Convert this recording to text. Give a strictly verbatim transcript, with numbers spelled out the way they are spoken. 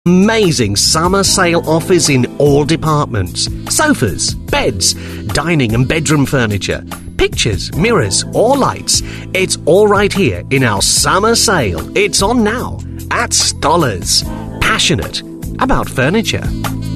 Amazing summer sale offers in all departments. Sofas, beds, dining and bedroom furniture, pictures, mirrors or lights. It's all right here in our summer sale. It's on now at Stollers. Passionate about furniture.